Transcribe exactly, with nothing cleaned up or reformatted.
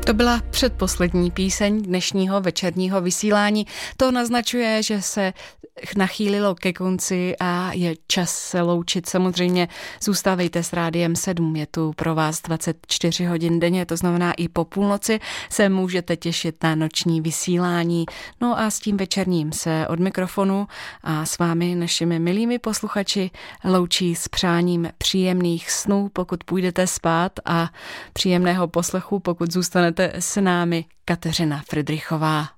To byla předposlední píseň dnešního večerního vysílání. To naznačuje, že se nachýlilo ke konci a je čas se loučit. Samozřejmě zůstávejte s Rádiem sedm, je tu pro vás dvacet čtyři hodin denně, to znamená i po půlnoci se můžete těšit na noční vysílání. No a s tím večerním se od mikrofonu a s vámi, našimi milými posluchači, loučí s přáním příjemných snů, pokud půjdete spát, a příjemného poslechu, pokud zůstanete s námi, Kateřina Fridrichová.